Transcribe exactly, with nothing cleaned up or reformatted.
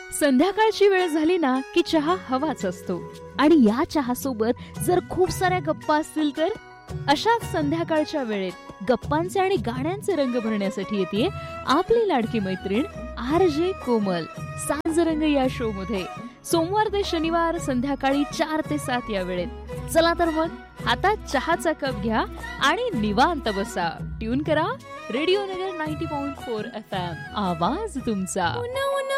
संध्याकाळची वेळ झाली ना की चहा हवाच असतो आणि या चहा सोबत जर खूप साऱ्या गप्पा असतील तर अशाच संध्याकाळच्या वेळेत गप्पांचे आणि गाण्यांचे रंग भरण्यासाठी येते आपली लाडकी मैत्रीण आर जे कोमल सांजरंग या शो मध्ये सोमवार ते शनिवार संध्याकाळी चार ते सात या वेळेत. चला तर मग हातात चहाचा कप घ्या आणि निवांत बसा. ट्यून करा रेडिओ नगर नव्वद पॉइंट चार एफ एम. आवाज तुमचा.